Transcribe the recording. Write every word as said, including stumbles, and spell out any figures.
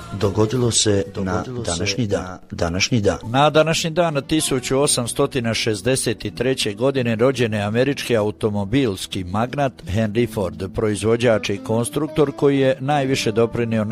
dogodilo se na današnji dan. Današnji dan. Na današnji dan tisuću osamsto šezdeset treće. godine rođen je američki automobilski magnat Henry Ford, proizvođač i konstruktor koji je najviše doprinio